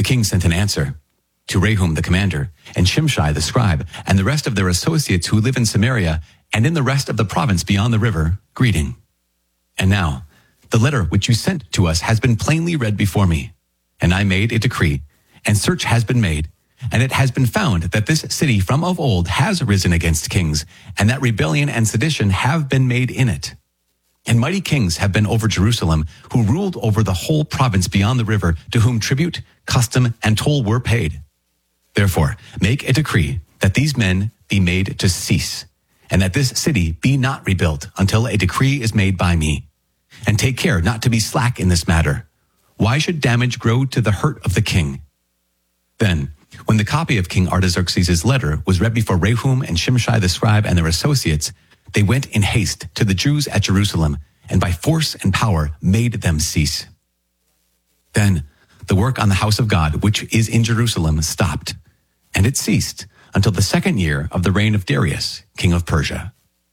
king sent an answer to Rehum the commander, and Shimshai the scribe, and the rest of their associates who live in Samaria and in the rest of the province beyond the river, greeting. And now, the letter which you sent to us has been plainly read before me, and I made a decree, and search has been made, and it has been found that this city from of old has risen against kings, and that rebellion and sedition have been made in it. And mighty kings have been over Jerusalem, who ruled over the whole province beyond the river, to whom tribute, custom, and toll were paid. Therefore, make a decree that these men be made to cease, and that this city be not rebuilt until a decree is made by me. And take care not to be slack in this matter. Why should damage grow to the hurt of the king? Then, when the copy of King Artaxerxes' letter was read before Rehum and Shimshai the scribe and their associates, they went in haste to the Jews at Jerusalem, and by force and power made them cease. Then the work on the house of God, which is in Jerusalem, stopped, and it ceased until the 2nd year of the reign of Darius, king of Persia.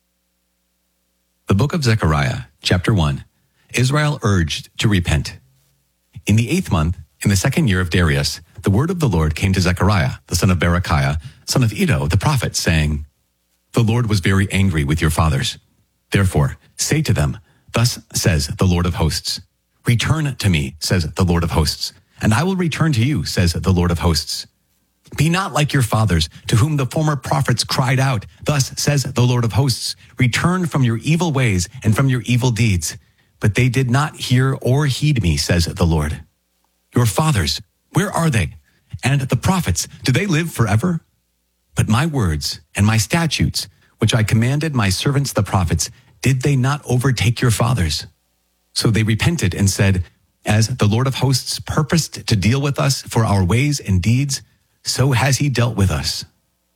The book of Zechariah, chapter 1. Israel urged to repent. In the 8th month, in the 2nd year of Darius, the word of the Lord came to Zechariah, the son of Berechiah, son of Iddo, the prophet, saying, The Lord was very angry with your fathers. Therefore, say to them, Thus says the Lord of hosts, Return to me, says the Lord of hosts, and I will return to you, says the Lord of hosts. Be not like your fathers, to whom the former prophets cried out, Thus says the Lord of hosts, Return from your evil ways and from your evil deeds. But they did not hear or heed me, says the Lord. Your fathers, where are they? And the prophets, do they live forever? But my words and my statutes, which I commanded my servants the prophets, did they not overtake your fathers? So they repented and said, As the Lord of hosts purposed to deal with us for our ways and deeds, so has he dealt with us.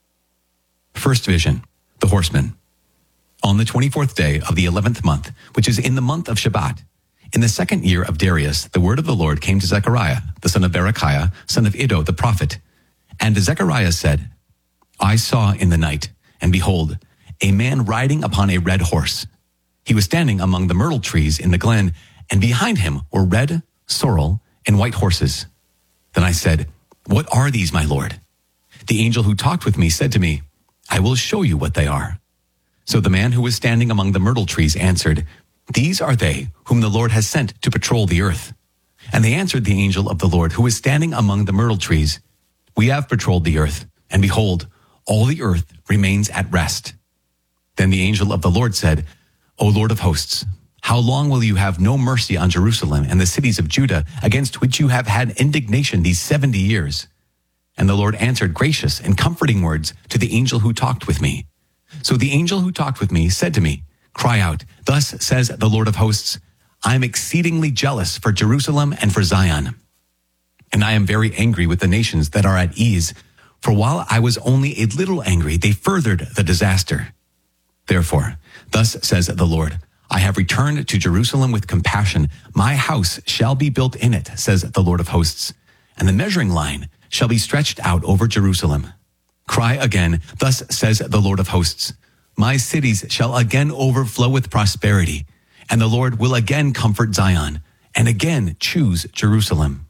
First vision, the horseman. On the 24th day of the 11th month, which is in the month of Shebat, in the 2nd year of Darius, the word of the Lord came to Zechariah, the son of Berechiah, son of Iddo, the prophet. And Zechariah said, I saw in the night, and behold, a man riding upon a red horse. He was standing among the myrtle trees in the glen, and behind him were red, sorrel, and white horses. Then I said, What are these, my Lord? The angel who talked with me said to me, I will show you what they are. So the man who was standing among the myrtle trees answered, These are they whom the Lord has sent to patrol the earth. And they answered the angel of the Lord who was standing among the myrtle trees, We have patrolled the earth, and behold, all the earth remains at rest. Then the angel of the Lord said, O Lord of hosts, how long will you have no mercy on Jerusalem and the cities of Judah, against which you have had indignation these 70 years? And the Lord answered gracious and comforting words to the angel who talked with me. So the angel who talked with me said to me, Cry out, thus says the Lord of hosts, I am exceedingly jealous for Jerusalem and for Zion. And I am very angry with the nations that are at ease, for while I was only a little angry, they furthered the disaster. Therefore, thus says the Lord, I have returned to Jerusalem with compassion. My house shall be built in it, says the Lord of hosts, and the measuring line shall be stretched out over Jerusalem. Cry again, thus says the Lord of hosts, my cities shall again overflow with prosperity, and the Lord will again comfort Zion, and again choose Jerusalem.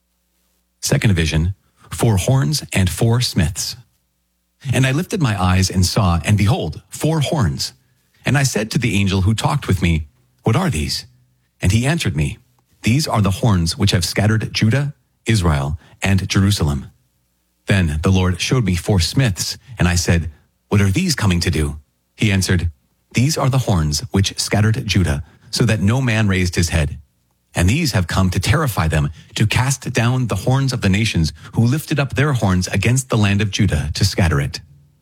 Second vision, 4 horns and 4 smiths. And I lifted my eyes and saw, and behold, 4 horns. And I said to the angel who talked with me, What are these? And he answered me, These are the horns which have scattered Judah, Israel, and Jerusalem. Then the Lord showed me 4 smiths, and I said, What are these coming to do? He answered, These are the horns which scattered Judah, so that no man raised his head. And these have come to terrify them, to cast down the horns of the nations who lifted up their horns against the land of Judah to scatter it.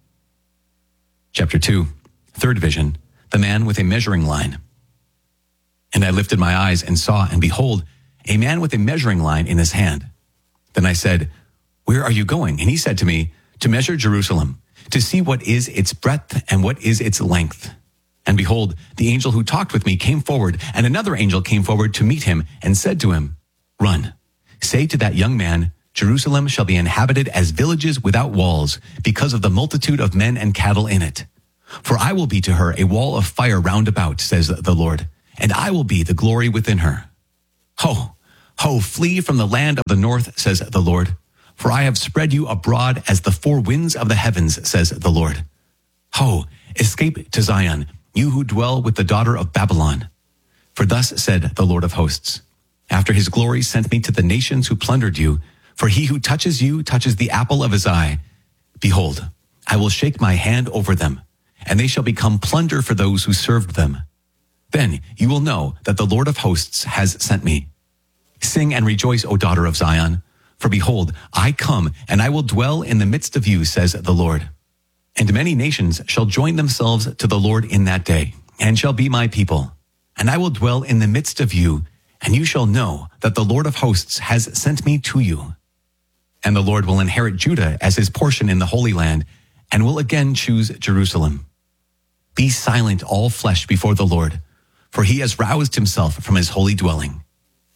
Chapter 2, third vision, the man with a measuring line. And I lifted my eyes and saw, and behold, a man with a measuring line in his hand. Then I said, Where are you going? And he said to me, To measure Jerusalem, to see what is its breadth and what is its length. And behold, the angel who talked with me came forward, and another angel came forward to meet him and said to him, Run, say to that young man, Jerusalem shall be inhabited as villages without walls, because of the multitude of men and cattle in it. For I will be to her a wall of fire round about, says the Lord, and I will be the glory within her. Ho, Ho, flee from the land of the north, says the Lord. For I have spread you abroad as the four winds of the heavens, says the Lord. Ho, escape to Zion, you who dwell with the daughter of Babylon. For thus said the Lord of hosts, after his glory sent me to the nations who plundered you, for he who touches you touches the apple of his eye. Behold, I will shake my hand over them, and they shall become plunder for those who served them. Then you will know that the Lord of hosts has sent me. Sing and rejoice, O daughter of Zion, for behold, I come, and I will dwell in the midst of you, says the Lord. And many nations shall join themselves to the Lord in that day, and shall be my people. And I will dwell in the midst of you, and you shall know that the Lord of hosts has sent me to you. And the Lord will inherit Judah as his portion in the Holy Land, and will again choose Jerusalem. Be silent, all flesh, before the Lord, for he has roused himself from his holy dwelling.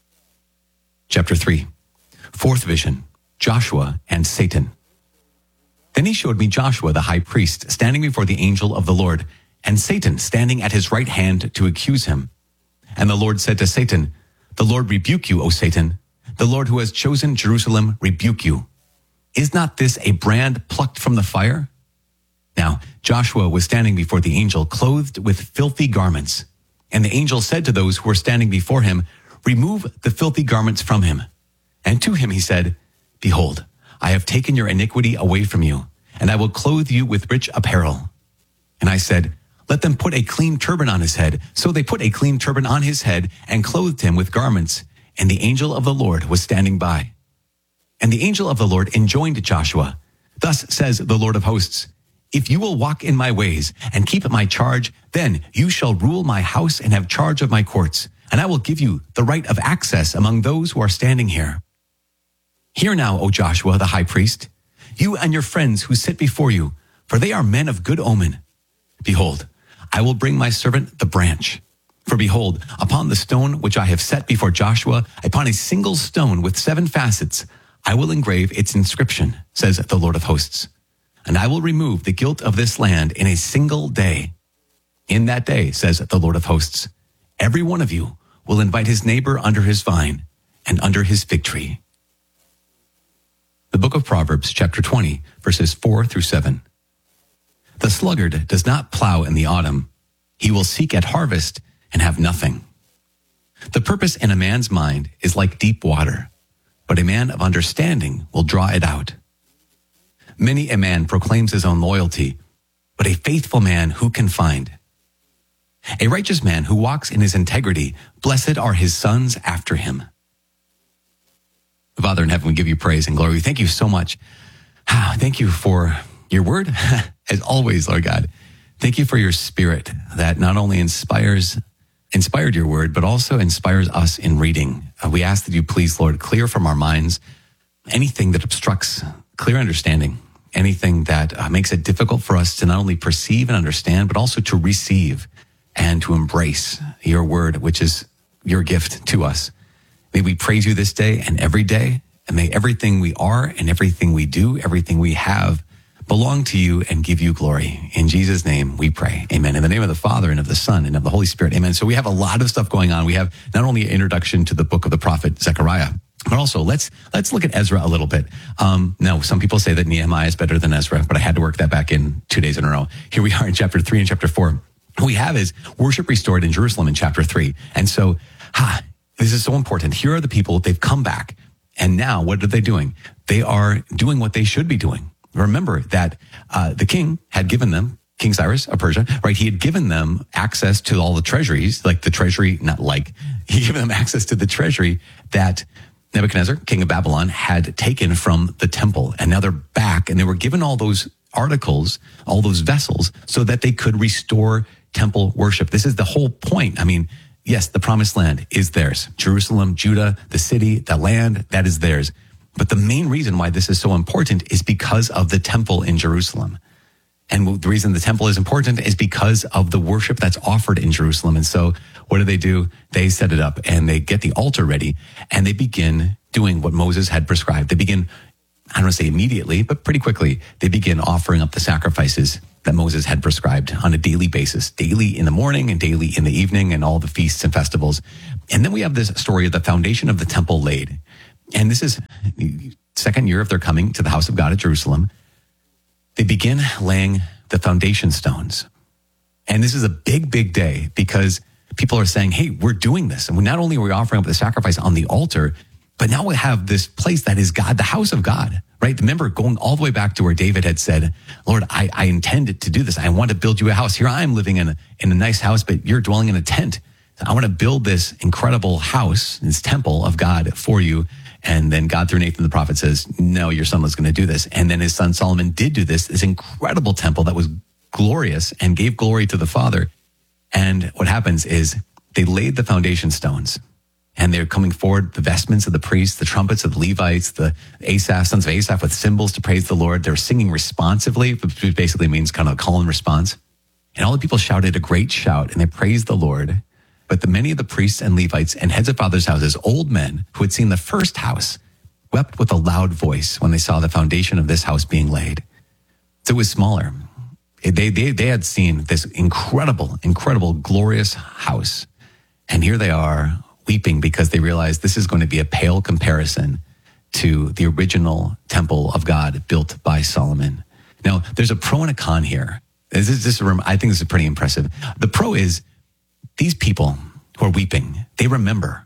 Chapter 3. Fourth vision, Joshua and Satan. Then he showed me Joshua the high priest standing before the angel of the Lord, and Satan standing at his right hand to accuse him. And the Lord said to Satan, the Lord rebuke you, O Satan. The Lord who has chosen Jerusalem rebuke you. Is not this a brand plucked from the fire? Now Joshua was standing before the angel, clothed with filthy garments. And the angel said to those who were standing before him, remove the filthy garments from him. And to him he said, behold, I have taken your iniquity away from you, and I will clothe you with rich apparel. And I said, let them put a clean turban on his head. So they put a clean turban on his head and clothed him with garments. And the angel of the Lord was standing by. And the angel of the Lord enjoined Joshua, thus says the Lord of hosts, if you will walk in my ways and keep my charge, then you shall rule my house and have charge of my courts, and I will give you the right of access among those who are standing here. Hear now, O Joshua, the high priest, you and your friends who sit before you, for they are men of good omen. Behold, I will bring my servant the branch. For behold, upon the stone which I have set before Joshua, upon a single stone with 7 facets, I will engrave its inscription, says the Lord of hosts. And I will remove the guilt of this land in a single day. In that day, says the Lord of hosts, every one of you will invite his neighbor under his vine and under his fig tree. The book of Proverbs, chapter 20, verses 4 through 7. The sluggard does not plow in the autumn. He will seek at harvest and have nothing. The purpose in a man's mind is like deep water, but a man of understanding will draw it out. Many a man proclaims his own loyalty, but a faithful man who can find? A righteous man who walks in his integrity, blessed are his sons after him. Father in heaven, we give you praise and glory. We thank you so much. Thank you for your word, as always, Lord God. Thank you for your spirit that not only inspired your word, but also inspires us in reading. We ask that you please, Lord, clear from our minds anything that obstructs clear understanding, anything that makes it difficult for us to not only perceive and understand, but also to receive and to embrace your word, which is your gift to us. May we praise you this day and every day, and may everything we are and everything we do, everything we have, belong to you and give you glory. In Jesus' name we pray. Amen. In the name of the Father and of the Son and of the Holy Spirit. Amen. So we have a lot of stuff going on. We have not only an introduction to the book of the prophet Zechariah, but also let's look at Ezra a little bit. Now, some people say that Nehemiah is better than Ezra, but I had to work that back in 2 days in a row. Here we are in chapter 3 and chapter 4. What we have is worship restored in Jerusalem in chapter 3. And so, this is so important. Here are the people, they've come back. And now what are they doing? They are doing what they should be doing. Remember that the king had given them, King Cyrus of Persia, right? He had given them access to all the treasuries, he gave them access to the treasury that Nebuchadnezzar, king of Babylon, had taken from the temple. And now they're back, and they were given all those articles, all those vessels, so that they could restore temple worship. This is the whole point. I mean, yes, the promised land is theirs. Jerusalem, Judah, the city, the land, that is theirs. But the main reason why this is so important is because of the temple in Jerusalem. And the reason the temple is important is because of the worship that's offered in Jerusalem. And so what do? They set it up and they get the altar ready and they begin doing what Moses had prescribed. They begin, I don't want to say immediately, but pretty quickly, they begin offering up the sacrifices that Moses had prescribed on a daily basis, daily in the morning and daily in the evening and all the feasts and festivals. And then we have this story of the foundation of the temple laid. And this is the second year of their coming to the house of God at Jerusalem. They begin laying the foundation stones. And this is a big, big day because people are saying, hey, we're doing this. And not only are we offering up the sacrifice on the altar, but now we have this place that is God, the house of God, right? Remember going all the way back to where David had said, Lord, I intended to do this. I want to build you a house. Here I am living in a nice house, but you're dwelling in a tent. I want to build this incredible house, this temple of God for you. And then God through Nathan the prophet says, no, your son was going to do this. And then his son Solomon did do this incredible temple that was glorious and gave glory to the Father. And what happens is they laid the foundation stones and they're coming forward, the vestments of the priests, the trumpets of the Levites, the Asaph, sons of Asaph with cymbals to praise the Lord. They're singing responsively, which basically means kind of a call and response. And all the people shouted a great shout and they praised the Lord. But many of the priests and Levites and heads of fathers' houses, old men who had seen the first house, wept with a loud voice when they saw the foundation of this house being laid. So it was smaller. They had seen this incredible, glorious house. And here they are weeping because they realize this is going to be a pale comparison to the original temple of God built by Solomon. Now, there's a pro and a con here. I think this is pretty impressive. The pro is these people who are weeping, they remember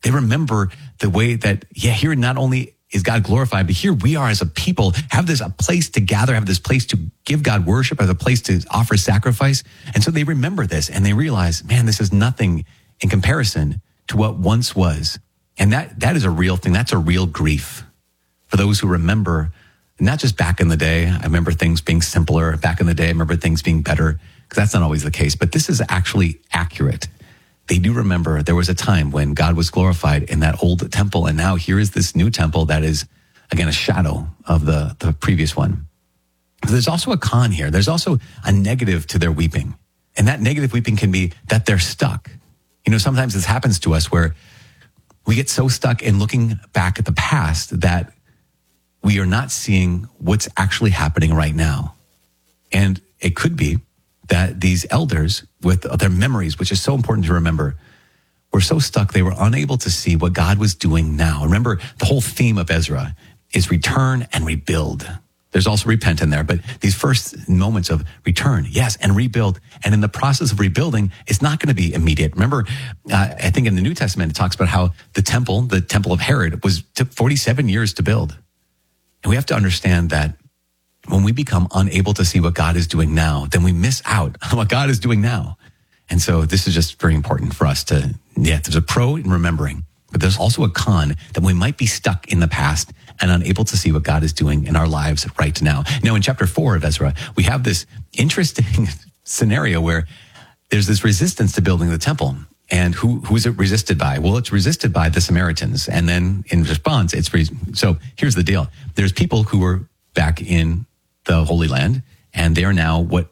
the way that, here not only is God glorified, but here we are as a people, have a place to gather, have this place to give God worship, have a place to offer sacrifice. And so they remember this and they realize, man, this is nothing in comparison to what once was. And that is a real thing. That's a real grief for those who remember, not just back in the day. I remember things being simpler. Back in the day, I remember things being better, because that's not always the case. But this is actually accurate. They do remember there was a time when God was glorified in that old temple. And now here is this new temple that is, again, a shadow of the previous one. There's also a con here. There's also a negative to their weeping. And that negative weeping can be that they're stuck. Sometimes this happens to us where we get so stuck in looking back at the past that we are not seeing what's actually happening right now. And it could be that these elders, with their memories, which is so important to remember, were so stuck they were unable to see what God was doing now. Remember, the whole theme of Ezra is return and rebuild. There's also repent in there, but these first moments of return, yes, and rebuild. And in the process of rebuilding, it's not going to be immediate. Remember, I think in the New Testament, it talks about how the temple of Herod, took 47 years to build. And we have to understand that when we become unable to see what God is doing now, then we miss out on what God is doing now. And so this is just very important for us to, there's a pro in remembering, but there's also a con that we might be stuck in the past and unable to see what God is doing in our lives right now. Now, in chapter 4 of Ezra, we have this interesting scenario where there's this resistance to building the temple. And who is it resisted by? Well, it's resisted by the Samaritans. And then in response, so here's the deal. There's people who were back in the Holy Land, and they are now what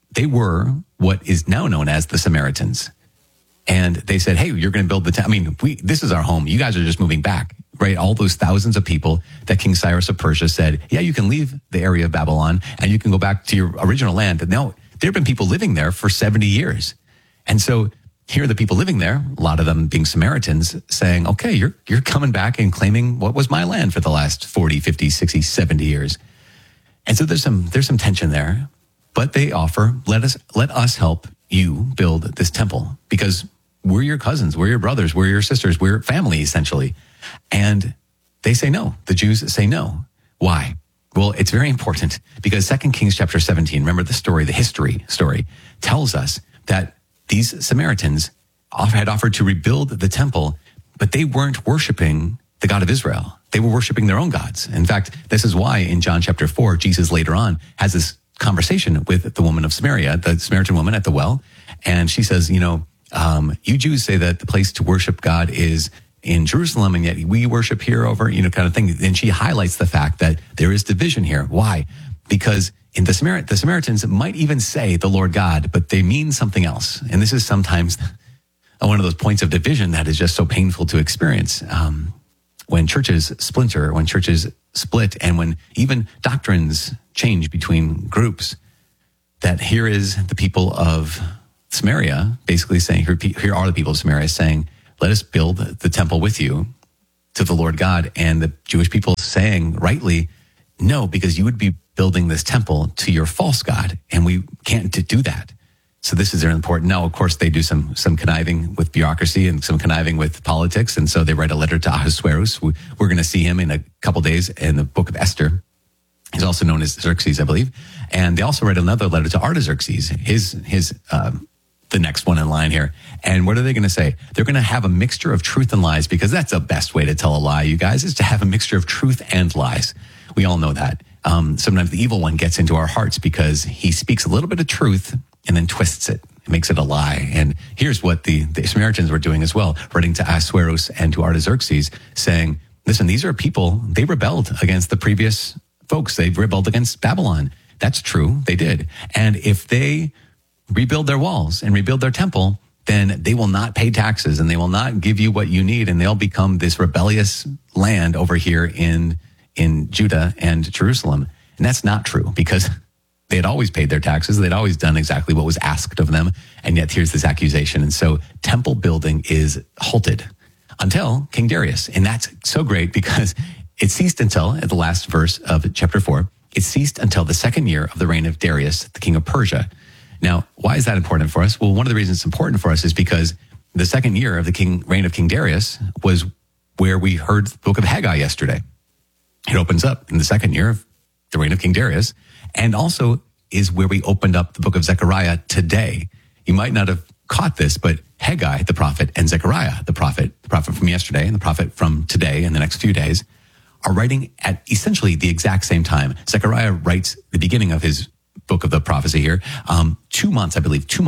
is now known as the Samaritans. And they said, hey, you're going to build the temple. This is our home. You guys are just moving back, right? All those thousands of people that King Cyrus of Persia said, yeah, you can leave the area of Babylon and you can go back to your original land. But no, there have been people living there for 70 years. And so here are the people living there, a lot of them being Samaritans, saying, okay, you're coming back and claiming what was my land for the last 40, 50, 60, 70 years. And so there's some tension there, but they offer, let us help you build this temple because we're your cousins, we're your brothers, we're your sisters, we're family essentially. And they say no. The Jews say no. Why? Well, it's very important because 2 Kings chapter 17, remember the history story, tells us that these Samaritans had offered to rebuild the temple, but they weren't worshiping the God of Israel. They were worshiping their own gods. In fact, this is why in John chapter 4, Jesus later on has this conversation with the woman of Samaria, the Samaritan woman at the well. And she says, you Jews say that the place to worship God is in Jerusalem, and yet we worship here over, kind of thing. And she highlights the fact that there is division here. Why? Because in the Samaritans might even say the Lord God, but they mean something else. And this is sometimes one of those points of division that is just so painful to experience. When churches splinter, when churches split, and when even doctrines change between groups, that here is the people of Samaria basically saying, here are the people of Samaria saying, let us build the temple with you to the Lord God. And the Jewish people saying rightly, no, because you would be building this temple to your false God, and we can't do that. So this is very important. Now, of course, they do some conniving with bureaucracy and some conniving with politics. And so they write a letter to Ahasuerus. We're going to see him in a couple days in the book of Esther. He's also known as Xerxes, I believe. And they also write another letter to Artaxerxes, the next one in line here. And what are they going to say? They're going to have a mixture of truth and lies, because that's the best way to tell a lie, you guys, is to have a mixture of truth and lies. We all know that. Sometimes the evil one gets into our hearts because he speaks a little bit of truth and then twists it. It makes it a lie. And here's what the Samaritans were doing as well, writing to Ahasuerus and to Artaxerxes, saying, listen, these are people, they rebelled against the previous folks. They rebelled against Babylon. That's true. They did. And if they rebuild their walls and rebuild their temple, then they will not pay taxes and they will not give you what you need. And they'll become this rebellious land over here in Judah and Jerusalem. And that's not true, because they had always paid their taxes. They'd always done exactly what was asked of them. And yet here's this accusation. And so temple building is halted until King Darius. And that's so great, because it ceased until, at the last verse of chapter 4, it ceased until the second year of the reign of Darius, the king of Persia. Now, why is that important for us? Well, one of the reasons it's important for us is because the second year of the reign of King Darius was where we heard the book of Haggai yesterday. It opens up in the second year of the reign of King Darius, and also is where we opened up the book of Zechariah today. You might not have caught this, but Haggai, the prophet, and Zechariah, the prophet from yesterday and the prophet from today and the next few days, are writing at essentially the exact same time. Zechariah writes the beginning of his book of the prophecy here, 2 months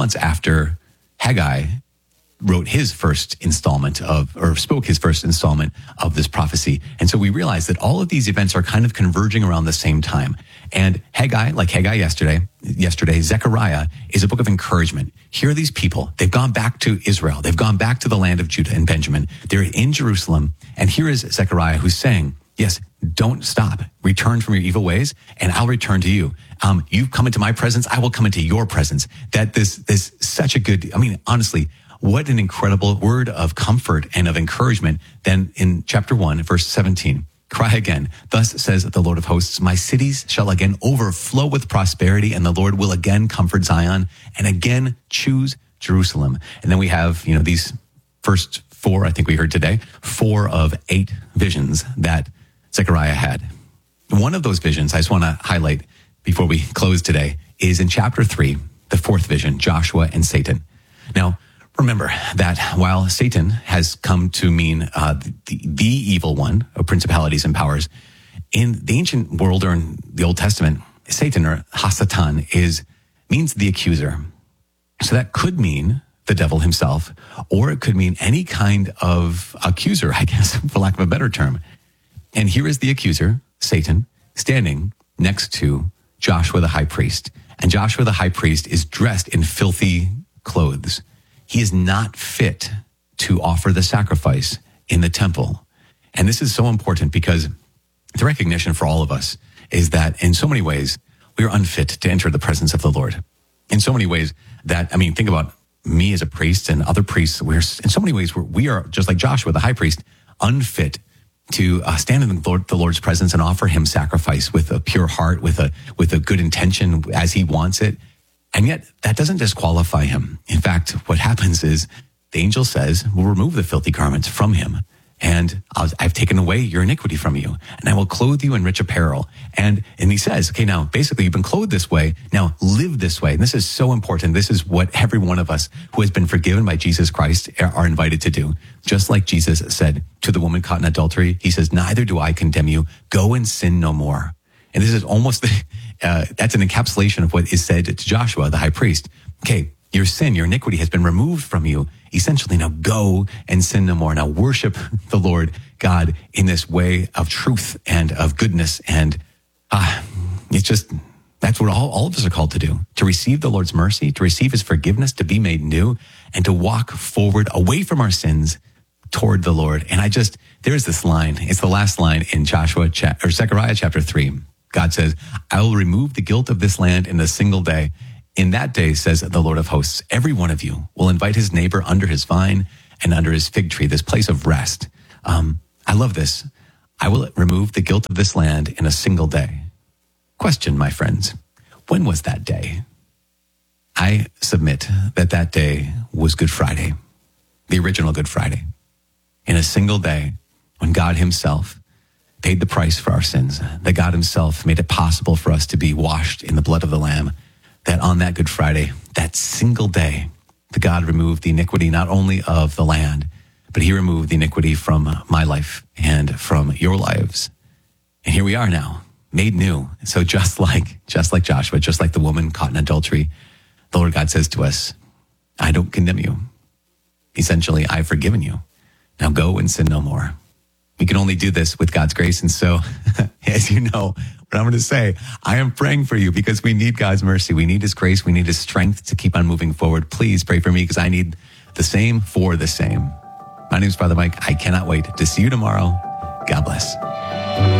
after Haggai wrote his first installment spoke his first installment of this prophecy. And so we realize that all of these events are kind of converging around the same time. And Haggai, like Haggai yesterday, Zechariah is a book of encouragement. Here are these people. They've gone back to Israel. They've gone back to the land of Judah and Benjamin. They're in Jerusalem. And here is Zechariah who's saying, yes, don't stop. Return from your evil ways, and I'll return to you. You've come into my presence. I will come into your presence. That this such a good, honestly, what an incredible word of comfort and of encouragement. Then in chapter 1, verse 17, cry again. Thus says the Lord of hosts, my cities shall again overflow with prosperity, and the Lord will again comfort Zion and again choose Jerusalem. And then we have, these first 4, I think we heard today, 4 of 8 visions that Zechariah had. One of those visions I just want to highlight before we close today is in chapter 3, the 4th vision, Joshua and Satan. Now, remember that while Satan has come to mean the evil one of principalities and powers, in the ancient world or in the Old Testament, Satan, or Hasatan, means the accuser. So that could mean the devil himself, or it could mean any kind of accuser, I guess, for lack of a better term. And here is the accuser, Satan, standing next to Joshua the high priest. And Joshua the high priest is dressed in filthy clothes. He is not fit to offer the sacrifice in the temple. And this is so important because the recognition for all of us is that in so many ways, we are unfit to enter the presence of the Lord. In so many ways that, think about me as a priest and other priests. In so many ways, we are just like Joshua, the high priest, unfit to stand in the Lord's presence and offer him sacrifice with a pure heart, with a good intention as he wants it. And yet that doesn't disqualify him. In fact, what happens is the angel says, we'll remove the filthy garments from him. And I've taken away your iniquity from you, and I will clothe you in rich apparel. And he says, okay, now basically you've been clothed this way. Now live this way. And this is so important. This is what every one of us who has been forgiven by Jesus Christ are invited to do. Just like Jesus said to the woman caught in adultery, he says, neither do I condemn you. Go and sin no more. And this is almost, that's an encapsulation of what is said to Joshua, the high priest. Okay, your sin, your iniquity has been removed from you. Essentially, now go and sin no more. Now worship the Lord God in this way of truth and of goodness. And that's what all of us are called to do, to receive the Lord's mercy, to receive his forgiveness, to be made new, and to walk forward away from our sins toward the Lord. And there's this line. It's the last line in Zechariah chapter 3. God says, I will remove the guilt of this land in a single day. In that day, says the Lord of hosts, every one of you will invite his neighbor under his vine and under his fig tree, this place of rest. I love this. I will remove the guilt of this land in a single day. Question, my friends, when was that day? I submit that that day was Good Friday, the original Good Friday. In a single day, when God himself paid the price for our sins, that God himself made it possible for us to be washed in the blood of the Lamb, that on that Good Friday, that single day, that God removed the iniquity not only of the land, but he removed the iniquity from my life and from your lives. And here we are now, made new. So just like Joshua, just like the woman caught in adultery, the Lord God says to us, I don't condemn you. Essentially, I've forgiven you. Now go and sin no more. We can only do this with God's grace. And so, as you know, what I'm going to say, I am praying for you because we need God's mercy. We need his grace. We need his strength to keep on moving forward. Please pray for me because I need the same for the same. My name is Father Mike. I cannot wait to see you tomorrow. God bless.